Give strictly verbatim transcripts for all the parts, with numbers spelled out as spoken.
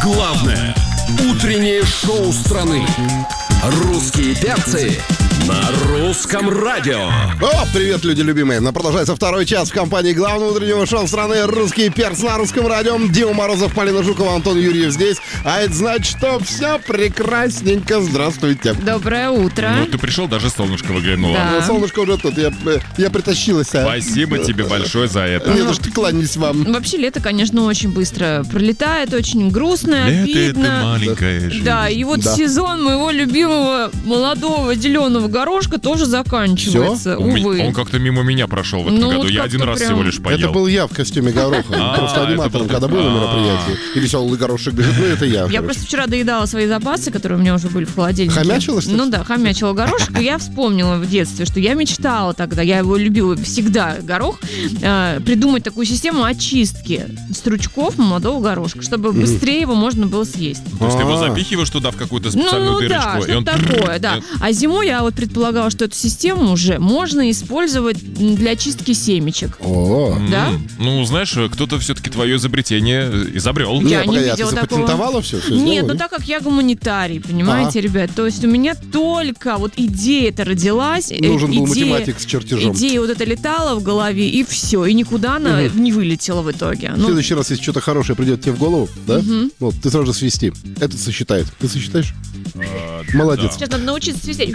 Главное утреннее шоу страны. Русские перцы на русском радио. О, привет, люди любимые. На продолжается второй час в компании главного утреннего шоу страны «Русский перц» на русском радио. Дима Морозов, Полина Жукова, Антон Юрьев здесь. А это значит, что все прекрасненько. Здравствуйте. Доброе утро. Ну, ты пришел, даже солнышко выглянуло. Да. Ну, солнышко уже тут. Я, я притащилась. А. Спасибо тебе большое за это. Не, ну что кланяюсь вам. Вообще лето, конечно, очень быстро пролетает, очень грустно, Лето — обидно. это маленькая жизнь. Да, и вот Да. сезон моего любимого молодого зеленого горошка тоже заканчивается, У меня- увы. Он как-то мимо меня прошел в этом Ну, году. вот Я как-то один раз прям- всего лишь поел. Это был я в костюме гороха. А, Просто это аниматором, был когда ты. был на А. мероприятии. И веселый горошек говорит, ну это я. Я короче. просто вчера доедала свои запасы, которые у меня уже были в холодильнике. Хомячила, что ли? Ну да, хомячила горошек. И я вспомнила в детстве, что я мечтала тогда, я его любила всегда, горох, э, придумать такую систему очистки стручков молодого горошка, чтобы быстрее его можно было съесть. То есть ты его А. запихиваешь туда в какую-то Ну, специальную ну дырочку, да, и что-то он... такое, да. А зимой я вот предполагала, что эту систему уже можно использовать для очистки семечек. О. М, Да? Ну, знаешь, кто-то все-таки твое изобретение изобрел. Я Не, не погоди, а видела ты такого. запатентовала все? все Нет, сделала, ну нет? так как я гуманитарий, понимаете, А. ребят, то есть у меня только вот идея-то родилась, э, Нужен был идея- математик с чертежом. идея вот эта летала в голове, и все, и никуда она не вылетела в итоге. В Ну, следующий раз, если что-то хорошее придет тебе в голову, да? Вот, ты сразу же свисти. Этот сосчитает. Ты сосчитаешь? А, Молодец. сейчас надо научиться свистеть.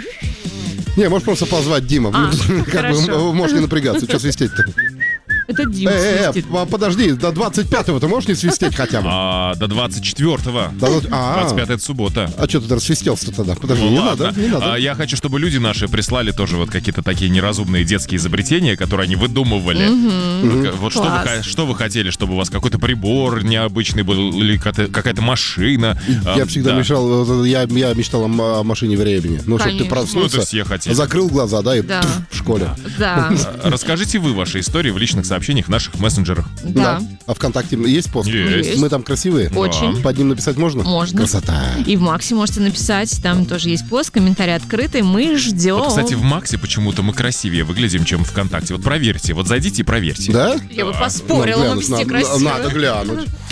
Не, можешь просто позвать Дима. А, Как бы хорошо. можешь не напрягаться. Что свистеть-то? Это Дима Э, э, свистит. э, подожди, до двадцать пятого ты можешь не свистеть хотя бы? А, до двадцать четвёртого. Да вот- а, двадцать пятое это суббота. а что ты рассвистелся тогда? Подожди, Ну не ладно. надо, не надо. А, я хочу, чтобы люди наши прислали тоже вот какие-то такие неразумные детские изобретения, которые они выдумывали. Ну-ка, Вот что вы, Класс. ха- что вы хотели, чтобы у вас какой-то прибор необычный был или какая-то, какая-то машина? Я А, всегда да. мечтал, я, я мечтал о м- о машине времени. Ну, чтобы ты Конечно. Ну, проснулся, это все хотели. закрыл глаза, да, и Да. пф, в школе. Да, А, Расскажите вы ваши истории в личных сообщениях в наших мессенджерах. да. А ВКонтакте есть пост? Есть. Мы там красивые? Очень. Под ним написать можно? Можно. Красота. И в Максе можете написать, там тоже есть пост, комментарий открытый, мы ждем. Вот, кстати, в Максе почему-то мы красивее выглядим, чем ВКонтакте. Вот проверьте, вот зайдите и проверьте. Да? Я бы Ну, поспорила, мы глянуть, везде надо- красивые. Надо глянуть.